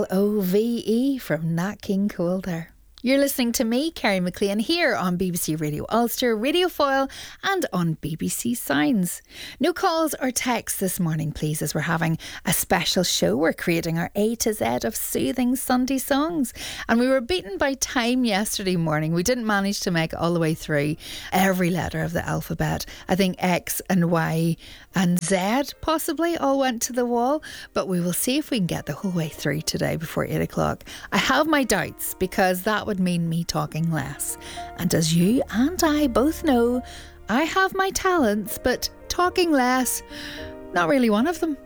Love from Nat King Cole there. You're listening to me, Kerry McLean, here on BBC Radio Ulster, Radio Foyle and on BBC Sounds. No calls or texts this morning, please, as we're having a special show. We're creating our A to Z of soothing Sunday songs. And we were beaten by time yesterday morning. We didn't manage to make it all the way through every letter of the alphabet. I think X and Y and Z possibly all went to the wall. But we will see if we can get the whole way through today before 8 o'clock. I have my doubts because that would mean me talking less. And as you and I both know, I have my talents, but talking less, not really one of them.